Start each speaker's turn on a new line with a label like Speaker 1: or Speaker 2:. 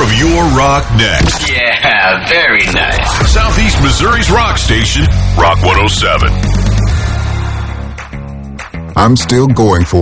Speaker 1: of your rock next.
Speaker 2: Yeah, very nice.
Speaker 1: Southeast Missouri's rock station, Rock 107.
Speaker 3: I'm still going for